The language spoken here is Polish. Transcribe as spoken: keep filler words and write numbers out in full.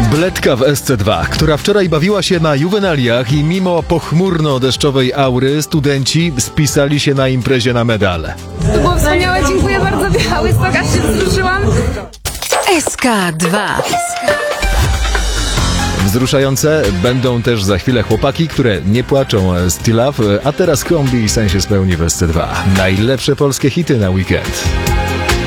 Bledka w S C dwa, która wczoraj bawiła się na juwenaliach i mimo pochmurno-deszczowej aury studenci spisali się na imprezie na medale. To było wspaniałe, dziękuję bardzo. Białystok, aż się wzruszyłam. S K dwa. Wzruszające będą też za chwilę chłopaki, które nie płaczą z T-Love, a teraz kombi i sen się spełni w S C dwa. Najlepsze polskie hity na weekend.